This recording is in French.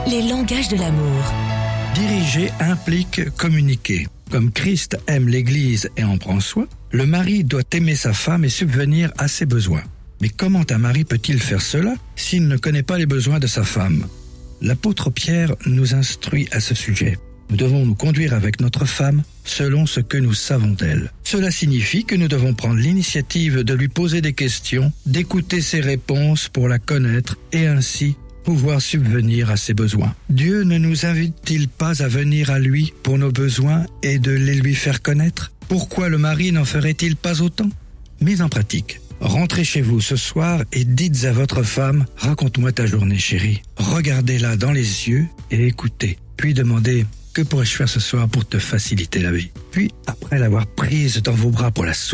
Les langages de l'amour. Diriger implique communiquer. Comme Christ aime l'Église et en prend soin, le mari doit aimer sa femme et subvenir à ses besoins. Mais comment un mari peut-il faire cela s'il ne connaît pas les besoins de sa femme ? L'apôtre Pierre nous instruit à ce sujet. Nous devons nous conduire avec notre femme selon ce que nous savons d'elle. Cela signifie que nous devons prendre l'initiative de lui poser des questions, d'écouter ses réponses pour la connaître et ainsi pouvoir subvenir à ses besoins. Dieu ne nous invite-t-il pas à venir à lui pour nos besoins et de les lui faire connaître ? Pourquoi le mari n'en ferait-il pas autant ? Mise en pratique. Rentrez chez vous ce soir et dites à votre femme « Raconte-moi ta journée, chérie ». Regardez-la dans les yeux et écoutez. Puis demandez « Que pourrais-je faire ce soir pour te faciliter la vie ?» Puis, après l'avoir prise dans vos bras pour la